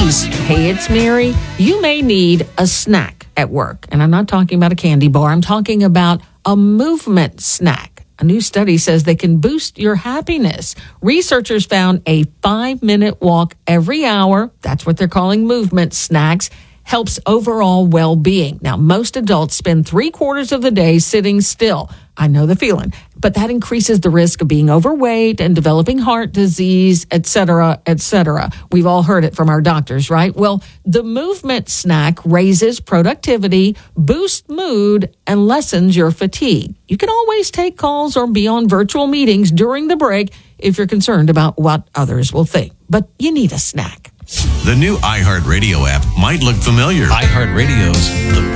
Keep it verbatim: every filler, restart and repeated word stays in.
Ladies, hey, it's Mary. You may need a snack at work. And I'm not talking about a candy bar. I'm talking about a movement snack. A new study says they can boost your happiness. Researchers found a five-minute walk every hour, that's what they're calling movement snacks, helps overall well-being. Now, most adults spend three quarters of the day sitting still. I know the feeling, but that increases the risk of being overweight and developing heart disease, et cetera, et cetera. We've all heard it from our doctors, right? Well, the movement snack raises productivity, boosts mood, and lessens your fatigue. You can always take calls or be on virtual meetings during the break if you're concerned about what others will think. But you need a snack. The new iHeartRadio app might look familiar. iHeartRadio's The